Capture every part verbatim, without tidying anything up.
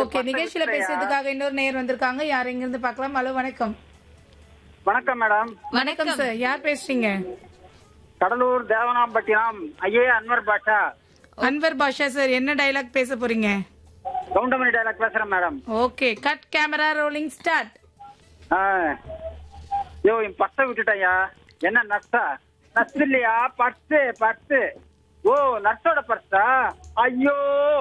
Okay, நிகழ்ச்சியில பேசுறதுக்காக இன்னொரு நேயர் வந்திருக்காங்க. யார் எங்க இருந்து பார்க்கலாம்? ஹலோ, வணக்கம். வணக்கம் மேடம். வணக்கம் சார், யார் பேசுறீங்க? கடலூர் தேவனாம்பட்டினம் ஐயே அன்வர் பாஷா. அன்வர் பாஷா சார், என்ன டயலாக் பேச போறீங்க? கவுண்டமணி டைலாக் பேசுறேன் madam. Okay, cut camera rolling start. யோ என் பர்ஸ விட்டுட்டயா? என்ன நர்ஸா? நர்ஸ் இல்லையா? Purse purse. ஓ நர்ஸோட பர்ஸா? ஐயோ.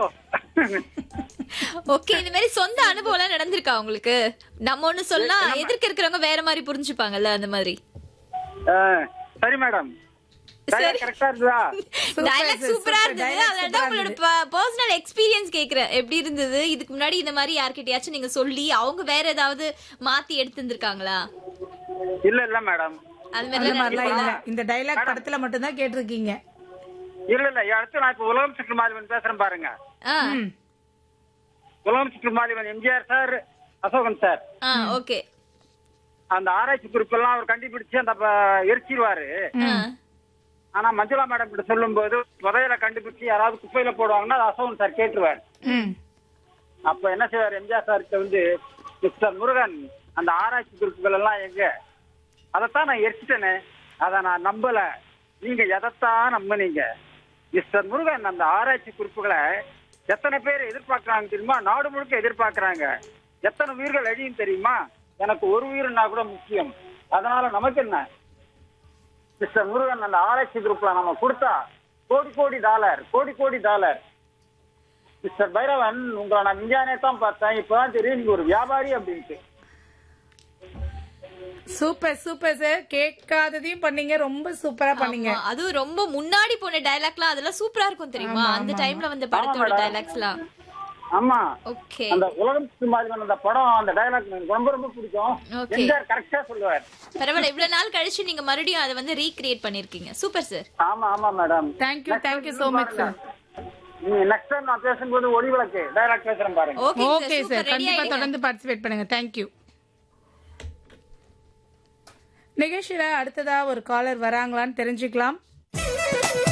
ஓகே, இந்த மாதிரி சொந்த அனுபவம் எல்லாம் நடந்திருக்கா உங்களுக்கு? நம்ம ஒண்ணு சொன்னா எதிர்க்க இருக்கிறவங்க வேற மாதிரி புரிஞ்சுப்பாங்கல்ல, அந்த மாதிரி. ஆ, சரி மேடம். சரி. கரெக்டா இருக்குதா? டயலாக் சூப்பரா இருந்தது. அதனால உங்களோட பர்சனல் எக்ஸ்பீரியன்ஸ் கேக்குறேன். எப்படி இருந்தது? இதுக்கு முன்னாடி இந்த மாதிரி யார்கிட்டயாச்சும் நீங்க சொல்லி அவங்க வேற ஏதாவது மாத்தி எடுத்திருந்திருக்காங்களா? இல்ல இல்ல மேடம். அது அந்த மாதிரி மாதிரிலாம் இல்ல. இந்த டயலாக் படத்துல மட்டும் தான் கேட்டிருக்கீங்க. இல்ல இல்ல அடுத்து நான் இப்ப உலகம் சுற்று மாலிவன் பேசுறேன் பாருங்க. ம். உலகம் சுற்று மாலிவன் MGR sir, Asokan sir. Okay. அந்த ஆராய்ச்சி குறிப்பெல்லாம் அவர் கண்டுபிடிச்சு அந்த எரிச்சிருவாரு. ஆனா மஞ்சுளா மேடம் கிட்ட சொல்லும் போது புதையல கண்டுபிடிச்சு யாராவது குப்பையில போடுவாங்கன்னா அது அசோகன் சார் கேட்டுருவார். அப்ப என்ன செய்வார் எம்ஜிஆர் சார்கிட்ட வந்து, மிஸ்டர் முருகன் அந்த ஆராய்ச்சி குறிப்புகள் எல்லாம் எங்க? அதைத்தான் நான் எரிச்சிட்டேனே, அதை நான் நம்பல, நீங்க எதைத்தான் நம்பினீங்க? மிஸ்டர் முருகன் அந்த ஆராய்ச்சி குறிப்புகளை எத்தனை பேர் எதிர்பார்க்கறாங்க தெரியுமா? நாடு முழுக்க எதிர்பார்க்கறாங்க. எத்தனை உயிர்கள் அழியும் தெரியுமா? எனக்கு ஒரு உயிர்னா கூட முக்கியம். அதனால நமக்கு என்ன? மிஸ்டர் முருகன் அந்த ஆராய்ச்சி குரூப்ல நம்ம கொடுத்தா கோடி கோடி டாலர், கோடி கோடி டாலர். மிஸ்டர் பைரவன், உங்களை நான் விஞ்ஞானே தான் பார்த்தேன், இப்பதான் தெரியும் நீங்க ஒரு வியாபாரி அப்படின்ட்டு. சூப்பர் சூப்பர் சார், கேட்காததையும் பண்ணீங்க, ரொம்ப சூப்பரா பண்ணீங்க. அதுவும் ரொம்ப முன்னாடி போன டயலாக்லாம் அதெல்லாம் சூப்பரா இருக்கும் தெரியுமா? அந்த டைம்ல வந்த படத்தோட டயலாக்ஸ்லாம். ஆமா. ஓகே. அந்த உலகம் மாதிரி அந்த படம், அந்த டயலாக் எனக்கு ரொம்ப ரொம்ப பிடிக்கும். எம்ஜிஆர் கரெக்டா சொல்லுவார். பரவாயில்ல, இவ்வளவு நாள் கழிச்சு நீங்க மறுபடியும் அதை வந்து ரீக்ரியேட் பண்ணிருக்கீங்க. Super sir. ஆமா ஆமா madam. Thank you thank you so much sir. Next time நான் பேசும்போது ஒளி விளக்கு டயலாக் பேசுறேன் பாருங்க. ஓகே சார், கண்டிப்பா தொடர்ந்து பார்ட்டிசிபேட் பண்ணுங்க. Thank you. நிகழ்ச்சியில அடுத்ததா ஒரு காலர் வராங்களான்னு தெரிஞ்சுக்கலாம்.